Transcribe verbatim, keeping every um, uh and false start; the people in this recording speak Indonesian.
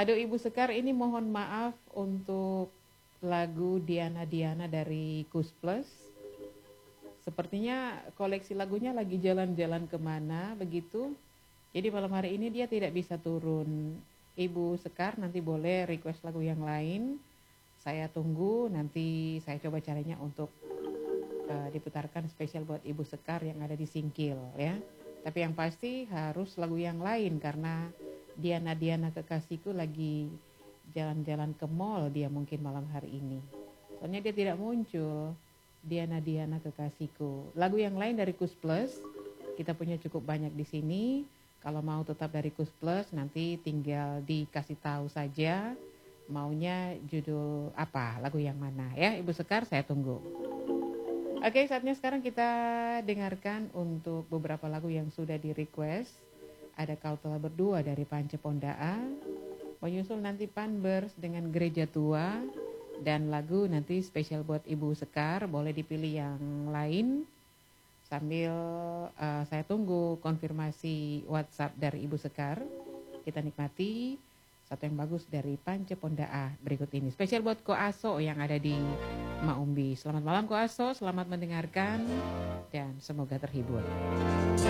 Aduh Ibu Sekar, ini mohon maaf untuk lagu Diana Diana dari Kus Plus. Sepertinya koleksi lagunya lagi jalan-jalan kemana begitu. Jadi malam hari ini dia tidak bisa turun. Ibu Sekar nanti boleh request lagu yang lain. Saya tunggu, nanti saya coba caranya untuk uh, diputarkan spesial buat Ibu Sekar yang ada di Singkil ya. Tapi yang pasti harus lagu yang lain karena Diana Diana kekasihku lagi jalan-jalan ke mall dia mungkin malam hari ini. Soalnya dia tidak muncul. Diana Diana kekasihku. Lagu yang lain dari Kus Plus kita punya cukup banyak di sini. Kalau mau tetap dari Kus Plus nanti tinggal dikasih tahu saja maunya judul apa, lagu yang mana ya Ibu Sekar, saya tunggu. Oke, saatnya sekarang kita dengarkan untuk beberapa lagu yang sudah di request. Ada Kau Telah Berdua dari Pance Pondaa, menyusul nanti Panbers dengan Gereja Tua, dan lagu nanti spesial buat Ibu Sekar, boleh dipilih yang lain. Sambil uh, saya tunggu konfirmasi WhatsApp dari Ibu Sekar, kita nikmati satu yang bagus dari Pance Pondaa berikut ini. Spesial buat Ko Aso yang ada di Maumbi. Selamat malam Ko Aso, selamat mendengarkan dan semoga terhibur.